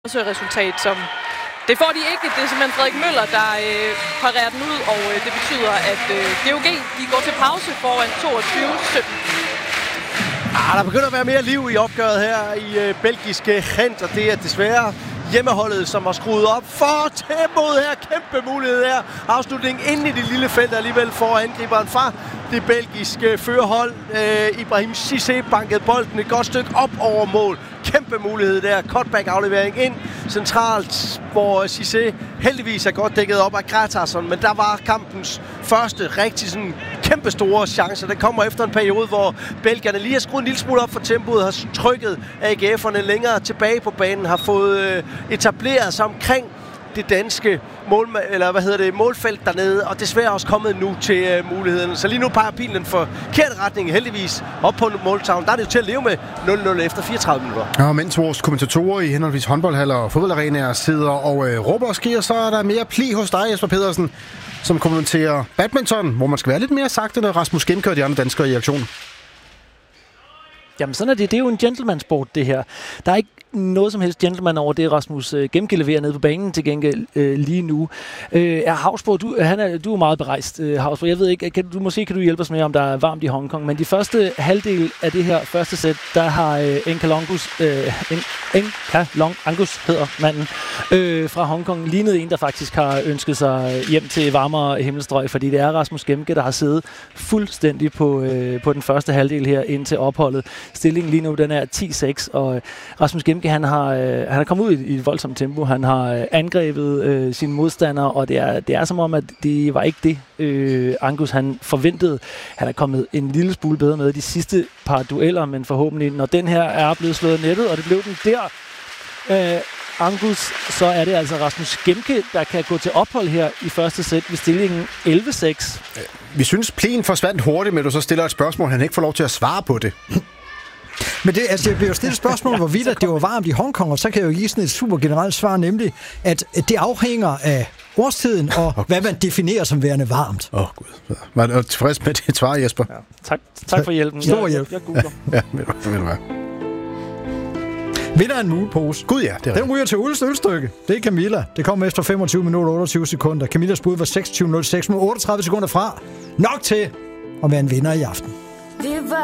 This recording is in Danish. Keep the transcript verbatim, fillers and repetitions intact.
resultat, som det får de ikke. Det er simpelthen Frederik Møller, der øh, parerer den ud, og øh, det betyder, at øh, G O G de går til pause foran toogtyve sytten. Ah, der begynder at være mere liv i opgøret her i øh, belgiske Gent, og det er desværre hjemmeholdet, som har skruet op for tempoet her. Kæmpe mulighed her. Afslutning inde i det lille felt alligevel for angriberen fra det belgiske førerhold. Øh, Ibrahim Cissé bankede bolden et godt stykke op over mål. Kæmpe mulighed der. Cutback-aflevering ind centralt, hvor Cissé heldigvis er godt dækket op af Gratarsson, men der var kampens første rigtig sådan kæmpe store chancer. Den kommer efter en periode, hvor belgierne lige har skruet en lille smule op for tempoet, har trykket A G F'erne længere tilbage på banen, har fået øh, etableret sig omkring det danske mål, eller hvad hedder det, målfelt dernede, og desværre også kommet nu til øh, muligheden. Så lige nu peger pilen for forkert retning, heldigvis op på måltavlen. Der er det jo til at leve med nul nul efter fireogtredive minutter. Ja, mens vores kommentatorer i henholdsvis håndboldhaller og fodboldarenaer sidder og øh, råber og sker, så er der mere pli hos dig, Jesper Pedersen, som kommenterer badminton, hvor man skal være lidt mere sagte, når Rasmus Gemke og de andre danskere i aktion. Jamen sådan er det. Det er jo en gentleman-sport, det her. Der er ikke noget som helst gentleman over det, Rasmus øh, Gemke leverer nede på banen til gengæld øh, lige nu. Øh, er Havsborg, du, han er, du er meget berejst, øh, Havsborg. Jeg ved ikke, kan, du, måske kan du hjælpe os med, om der er varmt i Hongkong, men de første halvdel af det her første sæt, der har øh, Enkalongus, øh, Enkalongus hedder manden, øh, fra Hongkong, lignet en, der faktisk har ønsket sig hjem til varmere himmelstrøg, fordi det er Rasmus Gemke, der har siddet fuldstændig på, øh, på den første halvdel her ind til opholdet. Stillingen lige nu, den er ti seks, og øh, Rasmus Gemke, Han har, øh, han har kommet ud i, i et voldsomt tempo. Han har øh, angrebet øh, sine modstandere, og det er, det er som om, at det var ikke det, øh, Angus han forventede. Han er kommet en lille smule bedre med de sidste par dueller, men forhåbentlig, når den her er blevet slået nettet, og det blev den der, øh, Angus, så er det altså Rasmus Gemke, der kan gå til ophold her i første sæt ved stillingen elleve seks. Vi synes, plen forsvandt hurtigt, men du så stiller et spørgsmål, han ikke får lov til at svare på det. Men det, altså, jeg bliver jo stillet spørgsmål, ja, hvorvidt at det var varmt i Hongkong, og så kan jeg jo give sådan et super generelt svar, nemlig, at det afhænger af årstiden, og oh, hvad man definerer som værende varmt. Åh, oh, Gud. Var du tilfreds med dit svar, Jesper? Ja. Tak, tak for hjælpen. Stor hjælp. Jeg, jeg googler. Ja, ved du, ved du hvad? Vinder en mulepose. Gud ja, det er den ryger til Ulls ølstykke. Det er Camilla. Det kommer efter femogtyve minutter og otteogtyve sekunder. Camillas bud var seksogtyve nul seks med otteogtredive sekunder fra. Nok til at være en vinder i aften.